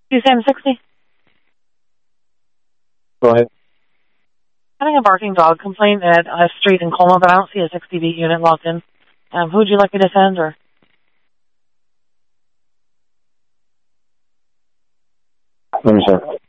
Sam 60. Go ahead. Having a barking dog complaint at a street in Colma, but I don't see a 60 beat unit logged in. Who would you like me to send, or? Let me check.